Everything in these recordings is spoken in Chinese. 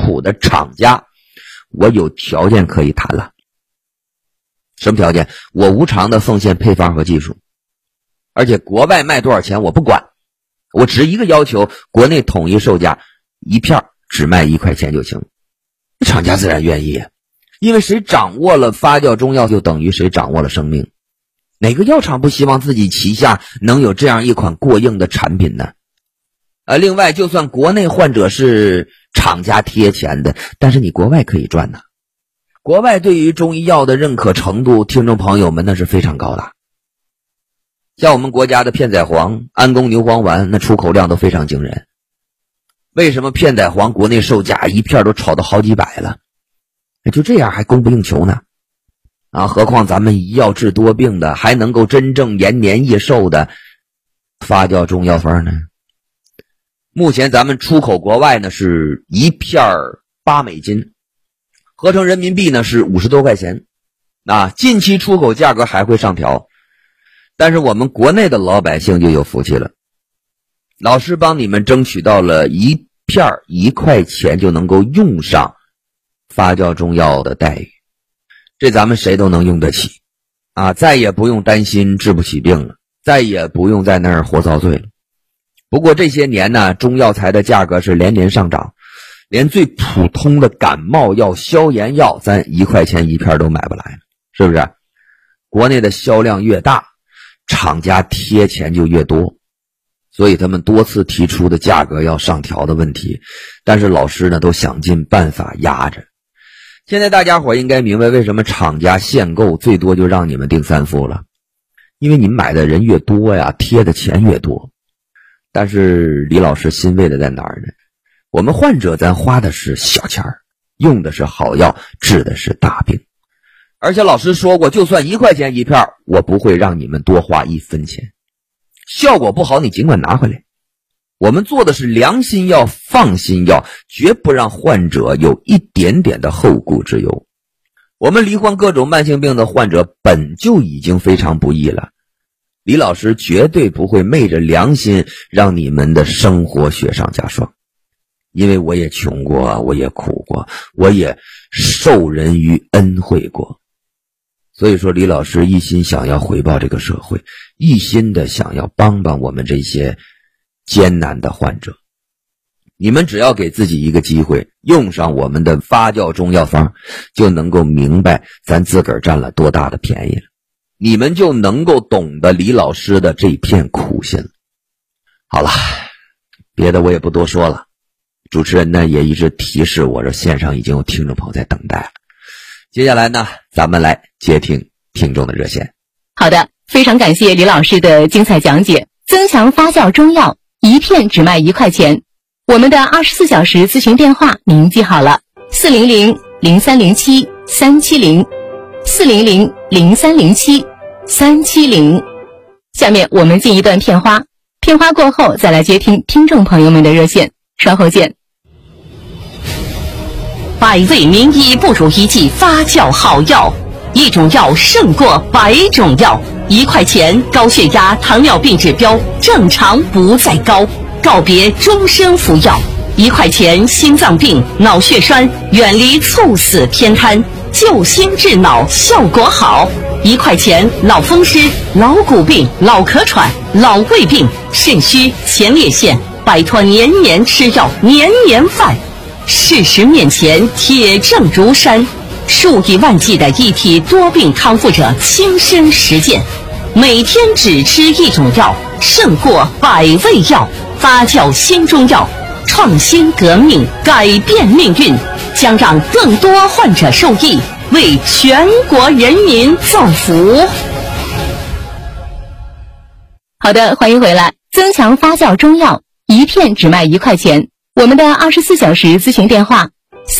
苦的厂家，我有条件可以谈了。什么条件？我无偿的奉献配方和技术，而且国外卖多少钱我不管，我只一个要求，国内统一售价，一片只卖1块钱就行。厂家自然愿意，因为谁掌握了发酵中药，就等于谁掌握了生命。哪个药厂不希望自己旗下能有这样一款过硬的产品呢？另外，就算国内患者是厂家贴钱的，但是你国外可以赚呢。国外对于中医药的认可程度，听众朋友们那是非常高的。像我们国家的片仔癀、安宫牛黄丸，那出口量都非常惊人。为什么片仔癀国内售价一片都炒到好几百了？就这样还供不应求呢。何况咱们一药治多病的，还能够真正延年益寿的发酵中药方呢？目前咱们出口国外呢是一片8美金，合成人民币呢是50多块钱。近期出口价格还会上调，但是我们国内的老百姓就有福气了。老师帮你们争取到了一片1块钱就能够用上发酵中药的待遇，这咱们谁都能用得起再也不用担心治不起病了，再也不用在那儿活遭罪了。不过这些年呢，中药材的价格是连年上涨，连最普通的感冒药、消炎药咱1块钱一片都买不来了，是不是？国内的销量越大，厂家贴钱就越多，所以他们多次提出的价格要上调的问题，但是老师呢都想尽办法压着。现在大家伙应该明白为什么厂家限购最多就让你们订3副了，因为你们买的人越多呀，贴的钱越多。但是李老师欣慰的在哪儿呢？我们患者咱花的是小钱儿，用的是好药，治的是大病。而且老师说过，就算1块钱一片，我不会让你们多花1分钱。效果不好你尽管拿回来。我们做的是良心药、放心药，绝不让患者有一点点的后顾之忧。我们罹患各种慢性病的患者本就已经非常不易了，李老师绝对不会昧着良心让你们的生活雪上加霜。因为我也穷过，我也苦过，我也受人于恩惠过。所以说李老师一心想要回报这个社会，一心的想要帮帮我们这些艰难的患者。你们只要给自己一个机会，用上我们的发酵中药方，就能够明白咱自个儿占了多大的便宜了，你们就能够懂得李老师的这片苦心了。好了，别的我也不多说了。主持人呢也一直提示我，这线上已经有听众朋友在等待了。接下来呢，咱们来接听听众的热线。 好的，非常感谢李老师的精彩讲解。增强发酵中药，一片只卖1块钱。我们的24小时咨询电话您记好了，400-0307-370，400-0307-370。下面我们进一段片花，片花过后再来接听听众朋友们的热线，稍后见。 百味名医不如一剂发酵好药，一种药胜过100种药。1块钱，高血压、糖尿病指标正常不再高，告别终身服药。1块钱，心脏病、脑血栓远离猝死偏瘫，救心治脑效果好。1块钱，脑风湿、脑骨病、脑壳喘、脑胃病、肾虚、前列腺，摆脱年年吃药、年年犯。事实面前，铁证如山，数以万计的一体多病康复者亲身实践，每天只吃一种药，胜过100味药。发酵新中药，创新革命，改变命运，将让更多患者受益，为全国人民造福。 好的，欢迎回来。增强发酵中药，一片只卖1块钱。我们的24小时咨询电话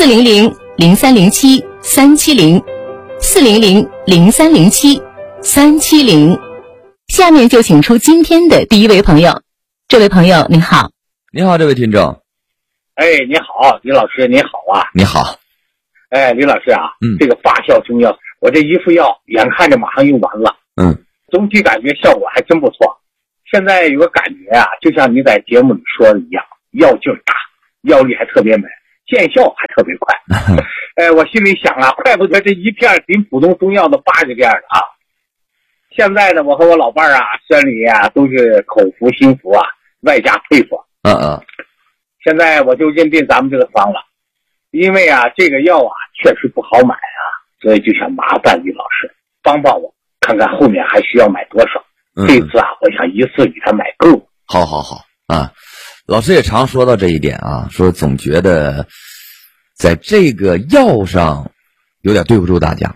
400-0307-370，400-0307-370。下面就请出今天的第一位朋友。这位朋友您好。 你好，这位听众。 你好，李老师你好啊。 你好。 李老师啊，这个发酵中药，我这一副药眼看着马上用完了，总体感觉效果还真不错。现在有个感觉啊，就像你在节目里说的一样，药劲儿大，药力还特别美， 见效还特别快。我心里想啊，怪不得这一片顶普通中药的80片的啊。现在呢，我和我老伴啊，山里啊都是口服心服啊，外加配方。现在我就认定咱们这个方了，因为啊这个药啊确实不好买啊，所以就想麻烦李老师帮帮我，看看后面还需要买多少。这次啊，我想一次给他买够。 好啊，老师也常说到这一点啊，说总觉得在这个药上有点对不住大家。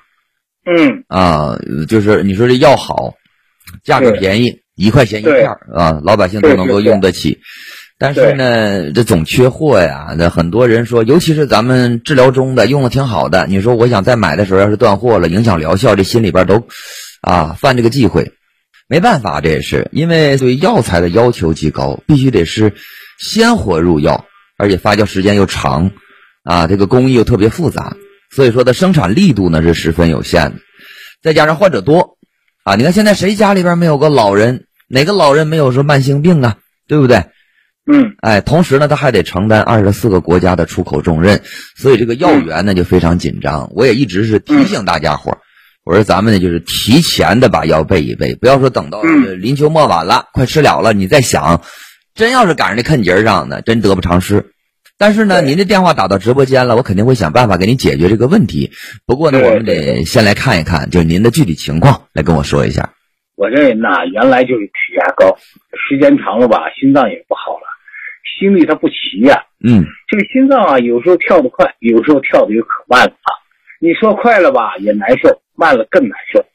就是你说这药好，价格便宜，1块钱一片啊，老百姓都能够用得起。但是呢，这总缺货呀。那很多人说，尤其是咱们治疗中的用的挺好的，你说我想再买的时候要是断货了，影响疗效，这心里边都犯这个忌讳。没办法，这也是因为对药材的要求极高，必须得是鲜活入药，而且发酵时间又长这个工艺又特别复杂，所以说的生产力度呢是十分有限的。再加上患者多你看现在谁家里边没有个老人，哪个老人没有说慢性病啊，对不对？同时呢他还得承担24个国家的出口重任，所以这个药源呢就非常紧张。我也一直是提醒大家伙我说咱们呢就是提前的把药备一备，不要说等到临秋末晚了，快吃了了你再想，真要是赶上这坑节上呢，真得不偿失。但是呢您这电话打到直播间了，我肯定会想办法给您解决这个问题。不过呢我们得先来看一看就是您的具体情况，来跟我说一下。 我这人呢原来就是血压高，时间长了吧心脏也不好了，心律它不齐呀。这个心脏啊有时候跳得快，有时候跳得又可慢了你说快了吧也难受，慢了更难受。